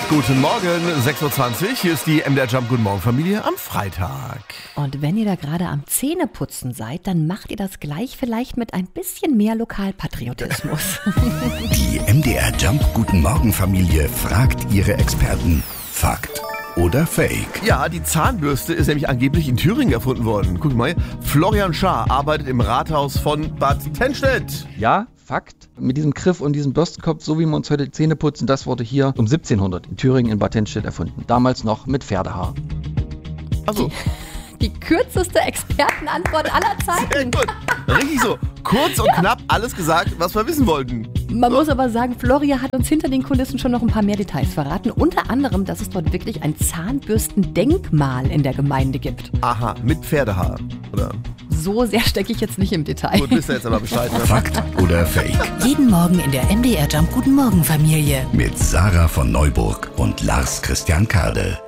Guten Morgen, 6.20 Uhr. Hier ist die MDR Jump Guten Morgen Familie am Freitag. Und wenn ihr da gerade am Zähneputzen seid, dann macht ihr das gleich vielleicht mit ein bisschen mehr Lokalpatriotismus. Die MDR Jump Guten Morgen Familie fragt ihre Experten. Fakt oder Fake? Ja, die Zahnbürste ist nämlich angeblich in Thüringen erfunden worden. Guck mal, Florian Schaar arbeitet im Rathaus von Bad Tennstedt. Ja, Fakt. Mit diesem Griff und diesem Bürstenkopf, so wie wir uns heute die Zähne putzen, das wurde hier um 1700 in Thüringen in Bad Tennstedt erfunden. Damals noch mit Pferdehaar. Also, Die kürzeste Expertenantwort aller sehr Zeiten. gut. Richtig so. Kurz und knapp alles gesagt, was wir wissen wollten. Man muss aber sagen, Florian hat uns hinter den Kulissen schon noch ein paar mehr Details verraten. Unter anderem, dass es dort wirklich ein Zahnbürstendenkmal in der Gemeinde gibt. Aha, mit Pferdehaar. Oder? So sehr stecke ich jetzt nicht im Detail. Gut, wisst ihr jetzt aber Bescheid. Ne? Fakt oder Fake? Jeden Morgen in der MDR Jump Guten Morgen Familie. Mit Sarah von Neuburg und Lars Christian Kade.